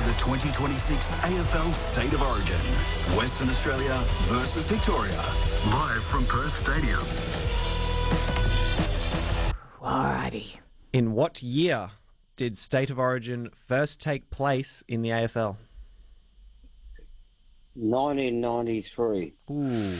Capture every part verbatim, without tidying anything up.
the twenty twenty-six A F L State of Origin. Western Australia versus Victoria. Live from Perth Stadium. Alrighty. In what year did State of Origin first take place in the A F L? nineteen ninety-three. Ooh.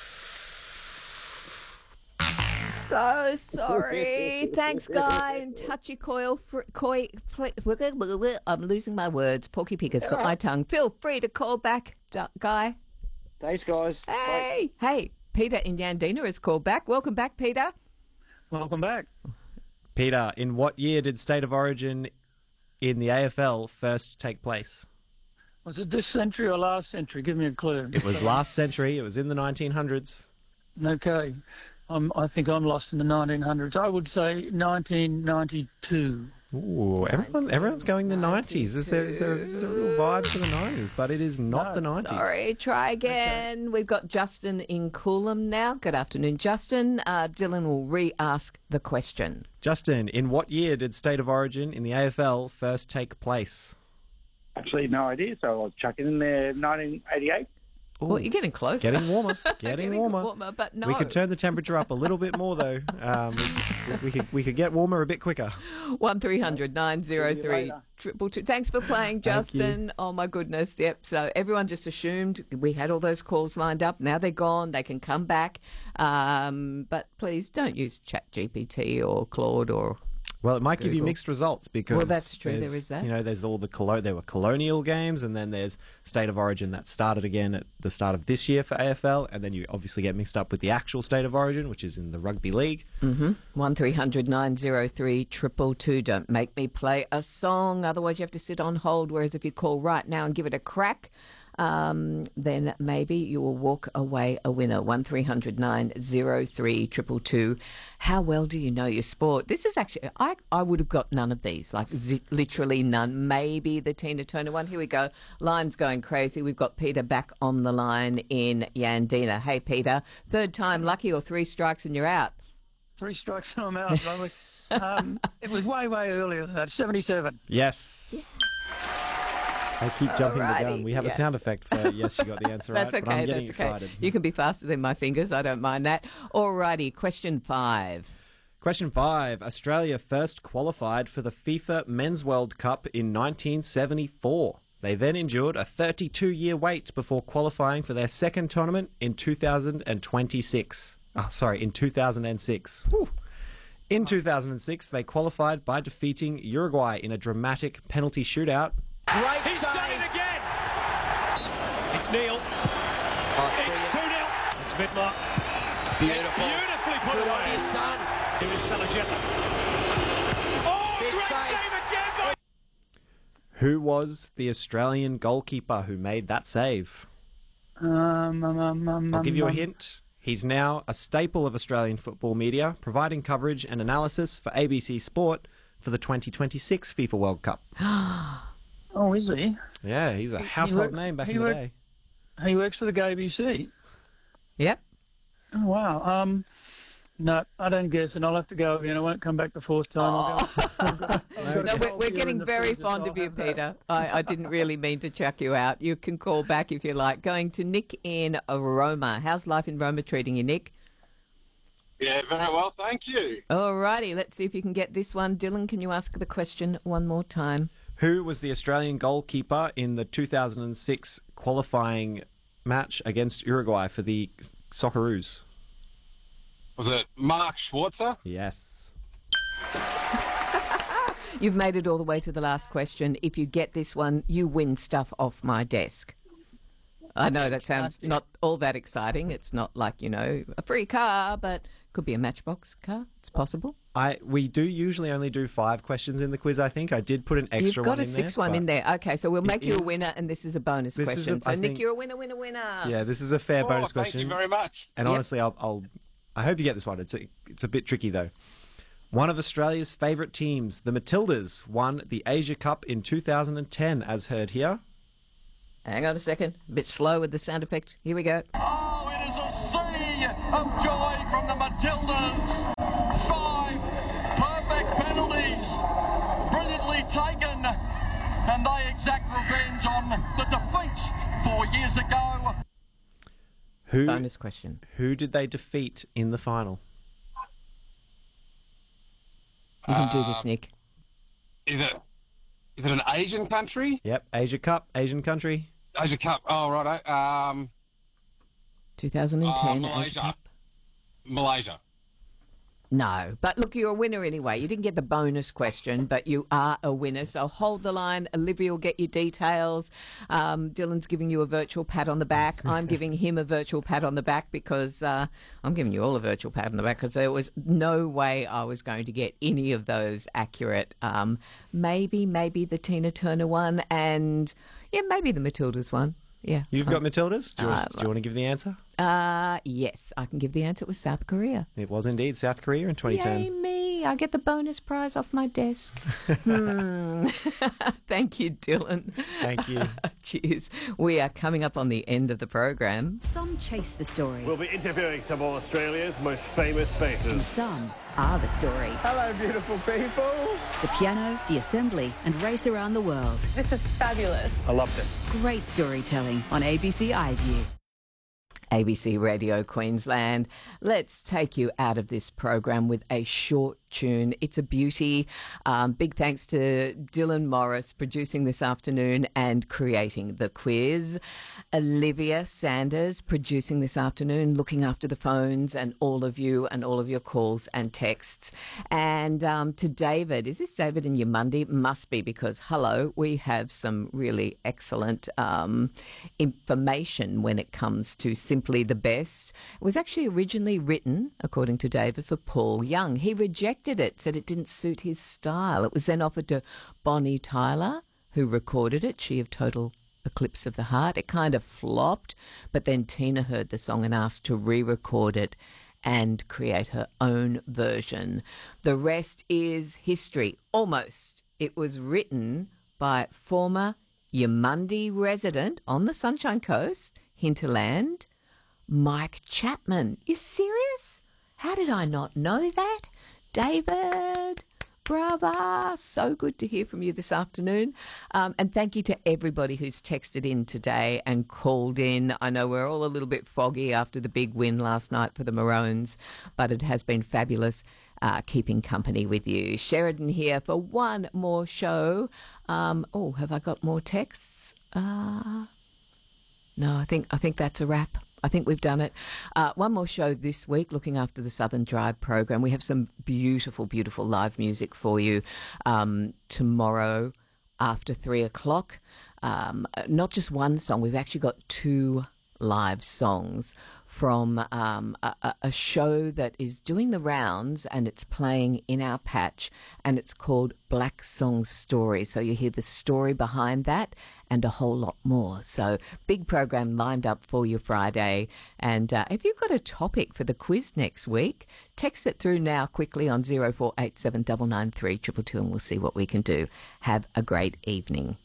So sorry. Thanks, Guy. And touchy coil. Fr- koi, pl- I'm losing my words. Porky Pig has got my tongue. Feel free to call back, D- Guy. Thanks, guys. Hey. Bye. Hey, Peter in Yandina has called back. Welcome back, Peter. Welcome back. Peter, in what year did State of Origin in the A F L first take place? Was it this century or last century? Give me a clue. It was last century. It was in the nineteen hundreds. Okay. I'm, I think I'm lost in the nineteen hundreds. I would say nineteen ninety-two. Ooh, everyone, everyone's going the nineties. Is there, is there, is there a real vibe for the nineties? But it is not No, the nineties. Sorry, try again. Okay. We've got Justin in Coolum now. Good afternoon, Justin. Uh, Dylan will re-ask the question. Justin, in what year did State of Origin in the A F L first take place? Actually, no idea, so I'll chuck it in there, nineteen eighty-eight. Ooh, well, you're getting closer. Getting warmer. Getting, getting warmer. warmer. But no. We could turn the temperature up a little bit more, though. Um, it's, we could we could get warmer a bit quicker. One three hundred nine zero three triple two. Thanks for playing, Justin. Oh my goodness. Yep. So everyone just assumed we had all those calls lined up. Now they're gone. They can come back. Um, but please don't use ChatGPT or Claude or. Well, it might Google. give you mixed results because well, that's true. There is that. You know, there's all the colo- there were colonial games, and then there's State of Origin that started again at the start of this year for A F L, and then you obviously get mixed up with the actual State of Origin, which is in the rugby league. Mm-hmm. One three hundred nine zero three triple two. Don't make me play a song, otherwise you have to sit on hold. Whereas if you call right now and give it a crack, um, then maybe you will walk away a winner. One three hundred nine zero three triple two. How well do you know your sport? This is actually, I, I would have got none of these, like z- literally none. Maybe the Tina Turner one. Here we go. Line's going crazy. We've got Peter back on the line in Yandina. Hey, Peter, third time lucky or three strikes and you're out? Three strikes and I'm out, lovely. um, it was way, way earlier than that, seventy-seven. Yes. I keep jumping Alrighty. the gun. We have yes. a sound effect for yes, you got the answer That's right, okay, but I'm getting that's okay. excited. You can be faster than my fingers. I don't mind that. Alrighty, question five. Question five. Australia first qualified for the FIFA Men's World Cup in nineteen seventy-four. They then endured a thirty-two year wait before qualifying for their second tournament in two thousand twenty-six. Oh, sorry, in two thousand six. Whew. In two thousand six, they qualified by defeating Uruguay in a dramatic penalty shootout. Great He's save. done it again. It's Neil. Oh, it's It's two nil. It's Vidmar. beautiful. It's beautifully put Good away. on you, son. It was Salajeta. Oh, Big great save. save again. By- Who was the Australian goalkeeper who made that save? Um, um, um, um, I'll give you a um, hint. He's now a staple of Australian football media, providing coverage and analysis for A B C Sport for the twenty twenty-six FIFA World Cup. Oh, is he? Yeah, he's a He- he household work- name back he in the work- day. He works for the A B C. Yep. Oh, wow. Um, no, I don't guess, and I'll have to go again. I won't come back the fourth time. I'll go, I'll go, I'll go No, to we're, we're Cold Beer in getting the very freezer, so fond I'll of you, have that. Peter. I, I didn't really mean to chuck you out. You can call back if you like. Going to Nick in Roma. How's life in Roma treating you, Nick? Yeah, very well, thank you. Alrighty, let's see if you can get this one. Dylan, can you ask the question one more time? Who was the Australian goalkeeper in the two thousand six qualifying match against Uruguay for the Socceroos? Was it Mark Schwarzer? Yes. You've made it all the way to the last question. If you get this one, you win stuff off my desk. I know that sounds not all that exciting. It's not like, you know, a free car, but could be a Matchbox car. It's possible. I we do usually only do five questions in the quiz, I think. I did put an extra You've got one a in six there, one in but there. Okay, so we'll make it you a is- winner, and this is a bonus This is question. a- so, I Nick, think- you're a winner, winner, winner. Yeah, this is a fair Oh, bonus thank question. you very much. And Yep. honestly, I'll, I'll I hope you get this one. It's a, it's a bit tricky though. One of Australia's favourite teams, the Matildas, won the Asia Cup in two thousand ten, as heard here. Hang on a second. A bit slow with the sound effect. Here we go. Oh, it is a sea of joy from the Matildas. Five perfect penalties, brilliantly taken and they exact revenge on the defeats four years ago. Who, Bonus question. Who did they defeat in the final? You can do this, Nick. Is it is it an Asian country? Yep, Asia Cup, Asian country. Asia Cup. Oh, right. Um, twenty ten uh, Asia Malaysia. Cup. Malaysia. No, but look, you're a winner anyway. You didn't get the bonus question, but you are a winner. So hold the line. Olivia will get your details. Um, Dylan's giving you a virtual pat on the back. I'm giving him a virtual pat on the back because uh, I'm giving you all a virtual pat on the back because there was no way I was going to get any of those accurate. Um, maybe, maybe the Tina Turner one and, yeah, maybe the Matildas one. Yeah. You've got Matildas? Do you, uh, want, do you want to give the answer? Uh, yes, I can give the answer. It was South Korea. It was indeed South Korea in twenty ten. Yay me. I get the bonus prize off my desk. hmm. Thank you, Dylan. Thank you. Cheers. We are coming up on the end of the program. Some chase the story. We'll be interviewing some of Australia's most famous faces. And some are the story. Hello, beautiful people. The piano, the assembly, and race around the world. This is fabulous. I loved it. Great storytelling on A B C iView. A B C Radio Queensland. Let's take you out of this program with a short tune. It's a beauty. Um, big thanks to Dylan Morris producing this afternoon and creating the quiz. Olivia Sanders producing this afternoon, looking after the phones and all of you and all of your calls and texts. And um, to David, is this David in Yamundi? Must be, because, hello, we have some really excellent um, information when it comes to Simply the Best. It was actually originally written, according to David, for Paul Young. He rejected it, said it didn't suit his style. It was then offered to Bonnie Tyler, who recorded it, she of Total Eclipse of the Heart. It kind of flopped, but then Tina heard the song and asked to re-record it and create her own version. The rest is history, almost. It was written by former Yamundi resident on the Sunshine Coast, Hinterland, Mike Chapman. You serious? How did I not know that? David, brother, so good to hear from you this afternoon. Um, and thank you to everybody who's texted in today and called in. I know we're all a little bit foggy after the big win last night for the Maroons, but it has been fabulous uh, keeping company with you. Sheridan here for one more show. Um, oh, have I got more texts? Uh, no, I think I think that's a wrap. I think we've done it. Uh, one more show this week, looking after the Southern Drive program. We have some beautiful, beautiful live music for you um, tomorrow after three o'clock. Um, not just one song. We've actually got two live songs from um, a, a show that is doing the rounds, and it's playing in our patch, and it's called Black Song Story. So you hear the story behind that and a whole lot more. So big program lined up for you Friday. And uh, if you've got a topic for the quiz next week, text it through now quickly on zero four eight seven nine nine three two two two, and we'll see what we can do. Have a great evening.